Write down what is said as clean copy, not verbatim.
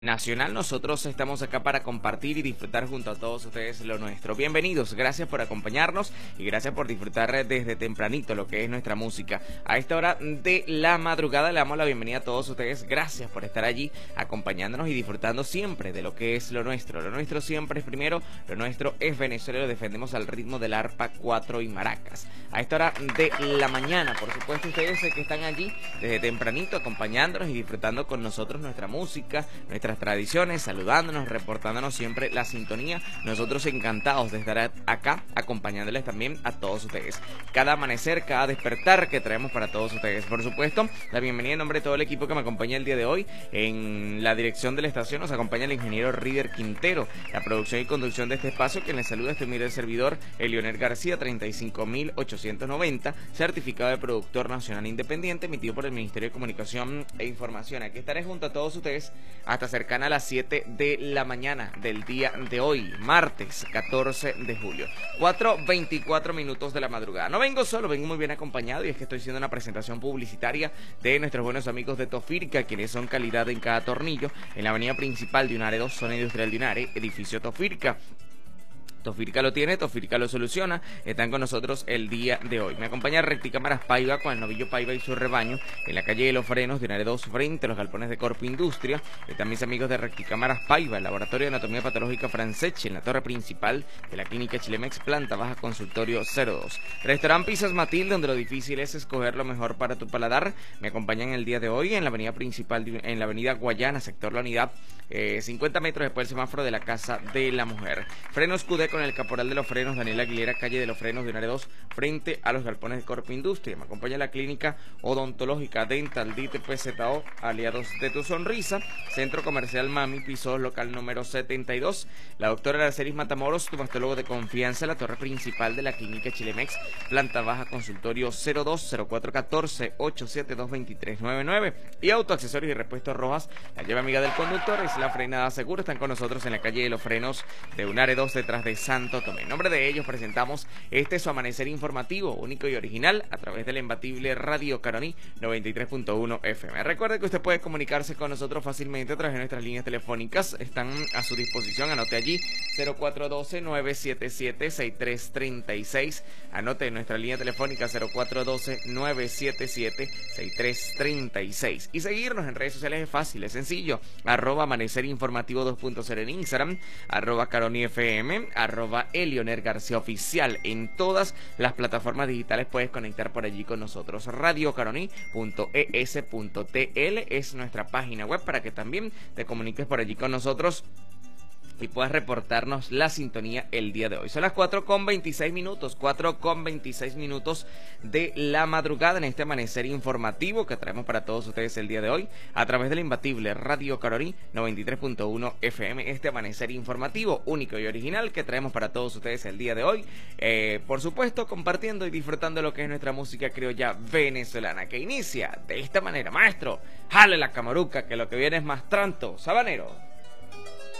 Nacional, nosotros estamos acá para compartir y disfrutar junto a todos ustedes lo nuestro. Bienvenidos, gracias por acompañarnos y gracias por disfrutar desde tempranito lo que es nuestra música. A esta hora de la madrugada le damos la bienvenida a todos ustedes, gracias por estar allí acompañándonos y disfrutando siempre de lo que es lo nuestro. Lo nuestro siempre es primero, lo nuestro es Venezuela, lo defendemos al ritmo del arpa, 4 y maracas. A esta hora de la mañana, por supuesto ustedes que están allí desde tempranito acompañándonos y disfrutando con nosotros nuestra música, nuestras tradiciones, saludándonos, reportándonos siempre la sintonía. Nosotros encantados de estar acá acompañándoles también a todos ustedes. Cada amanecer, cada despertar que traemos para todos ustedes. Por supuesto, la bienvenida en nombre de todo el equipo que me acompaña el día de hoy. En la dirección de la estación nos acompaña el ingeniero Rider Quintero. La producción y conducción de este espacio, quien les saluda, este humilde servidor, Elioner García, 35890, certificado de productor nacional independiente, emitido por el Ministerio de Comunicación e Información. Aquí estaré junto a todos ustedes hasta cercana a las 7 de la mañana del día de hoy, martes 14 de julio. 4:24 minutos de la madrugada. No vengo solo, vengo muy bien acompañado, y es que estoy haciendo una presentación publicitaria de nuestros buenos amigos de Tofirca, quienes son calidad en cada tornillo, en la avenida principal de Unare 2, zona industrial de Unare, edificio Tofirca. Tofirca lo tiene, Tofirca lo soluciona. Están con nosotros el día de hoy. Me acompaña Recticámaras Paiva con el novillo Paiva y su rebaño en la calle de Los Frenos de Unare 2, frente a los galpones de Corpo Industria. Están mis amigos de Recticámaras Paiva, el laboratorio de anatomía patológica Franceschi, en la torre principal de la clínica Chilemex, planta baja, consultorio 02. Restaurant Pizzas Matilde, donde lo difícil es escoger lo mejor para tu paladar. Me acompañan el día de hoy en la avenida principal, en la avenida Guayana, sector La Unidad, 50 metros después del semáforo de la Casa de la Mujer. Frenos QD con el Caporal de los Frenos, Daniel Aguilera, calle de los Frenos de Unare 2, frente a los galpones de Corpo Industria. Me acompaña la clínica odontológica Dental DTPZO, aliados de tu sonrisa, Centro Comercial Mami, piso local número 72. La doctora Aracelis Matamoros, tu mastólogo de confianza, la torre principal de la clínica Chilemex, planta baja, consultorio 02 0414 872 2399. Y Autoaccesorios y Repuestos Rojas, la llave amiga del conductor, es la frenada segura. Están con nosotros en la calle de los Frenos de Unare 2, detrás de Santo Tomé. En nombre de ellos presentamos este su amanecer informativo, único y original, a través de la imbatible Radio Caroní 93.1 FM. Recuerde que usted puede comunicarse con nosotros fácilmente a través de nuestras líneas telefónicas. Están a su disposición, anote allí 0412-977-6336. Anote nuestra línea telefónica 0412-977-6336. Y seguirnos en redes sociales es fácil, es sencillo. Amanecer informativo 2.0 en Instagram, Caroní FM, Elioner García Oficial. En todas las plataformas digitales puedes conectar por allí con nosotros. radiocaroní.es.tl es nuestra página web para que también te comuniques por allí con nosotros y puedas reportarnos la sintonía el día de hoy. Son las 4:26 minutos, 4:26 minutos de la madrugada en este amanecer informativo que traemos para todos ustedes el día de hoy a través de la imbatible Radio Caroní 93.1 FM. Este amanecer informativo único y original que traemos para todos ustedes el día de hoy. Por supuesto, compartiendo y disfrutando lo que es nuestra música criolla venezolana, que inicia de esta manera. Maestro, jale la camaruca, que lo que viene es más tranto, sabanero.